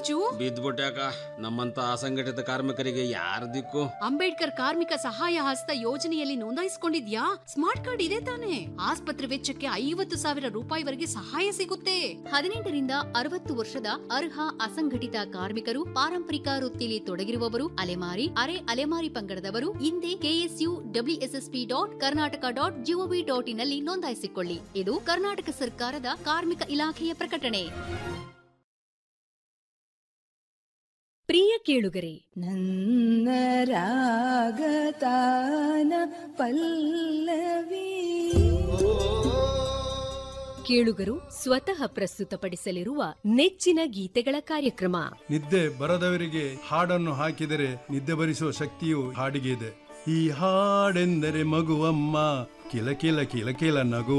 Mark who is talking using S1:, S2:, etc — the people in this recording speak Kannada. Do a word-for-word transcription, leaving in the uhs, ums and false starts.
S1: ಸಿಕ್ತು?
S2: ಬಿದ್ದ್ಬಿಟ್ಯಾಕ. ನಮ್ಮಂತ ಅಸಂಘಟಿತ ಕಾರ್ಮಿಕರಿಗೆ ಯಾರ ದಿಕ್ಕು?
S1: ಅಂಬೇಡ್ಕರ್ ಕಾರ್ಮಿಕ ಸಹಾಯ ಹಸ್ತ ಯೋಜನೆಯಲ್ಲಿ ನೋಂದಾಯಿಸಿಕೊಂಡಿದ್ಯಾ? ಸ್ಮಾರ್ಟ್ ಕಾರ್ಡ್ ಇದೆ ತಾನೆ? ಆಸ್ಪತ್ರೆ ವೆಚ್ಚಕ್ಕೆ ಐವತ್ತು ಸಾವಿರ ರೂಪಾಯಿವರೆಗೆ ಸಹಾಯ ಸಿಗುತ್ತೆ.
S3: ಹದಿನೆಂಟರಿಂದ ಅರವತ್ತು ವರ್ಷದ ಅರ್ಹ ಅಸಂಘಟಿತ ಕಾರ್ಮಿಕರು, ಪಾರಂಪರಿಕ ವೃತ್ತಿಯಲ್ಲಿ ತೊಡಗಿರುವವರು, ಅಲೆಮಾರಿ ಅರೆ ಅಲೆಮಾರಿ ಪಂಗಡದವರು ಹಿಂದೆ KSU WSSP dot Karnataka dot gov dot in ನಲ್ಲಿ ನೋಂದಾಯಿಸಿಕೊಳ್ಳಿ. ಇದು ಕರ್ನಾಟಕ ಸರ್ಕಾರದ ಕಾರ್ಮಿಕ ಇಲಾಖೆಯ ಪ್ರಕಟಣೆ.
S4: ಪ್ರಿಯ ಕೇಳುಗರೆ, ನನ್ನ ರಾಗತಾನ ಪಲ್ಲವಿ ಕೇಳುಗರು ಸ್ವತಃ ಪ್ರಸ್ತುತಪಡಿಸಲಿರುವ ನೆಚ್ಚಿನ ಗೀತೆಗಳ ಕಾರ್ಯಕ್ರಮ.
S5: ನಿದ್ದೆ ಬರದವರಿಗೆ ಹಾಡನ್ನು ಹಾಕಿದರೆ ನಿದ್ದೆ ಬರಿಸುವ ಶಕ್ತಿಯು ಹಾಡಿಗೆ ಇದೆ. ಈ ಹಾಡೆಂದರೆ ಮಗುವಮ್ಮ ಕಿಲ ಕಿಲ ಕಿಲ ಕಿಲ ನಗು